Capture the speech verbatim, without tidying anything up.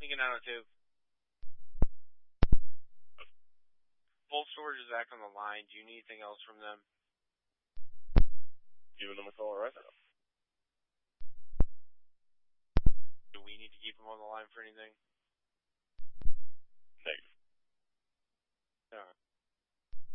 Lincoln nine oh two. Full storage is back on the line. Do you need anything else from them? Giving them a call right now. Do we need to keep them on the line for anything?